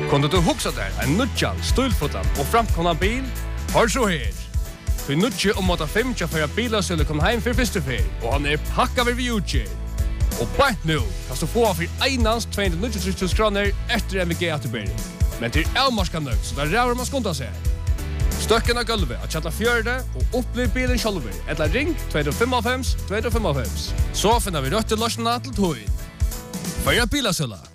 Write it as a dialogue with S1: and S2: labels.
S1: Kunde du huxa der en nudjan, stilfotan og framkomna bil? Hör så her. Vi nudje om att 5 för att bilar skulle komma hem för första fer och han pakka vi utger. Och bara nu kan du få för einans 290 kronor efter MVG Atterberg. Men till Elmarska nöjd så där räver man skonta sig. Stöcken av gulvet att chatta fjörde och upplev bilen själv. Eller ring 255 255. Så finner vi rött till lösarna till tog. För bilasöla.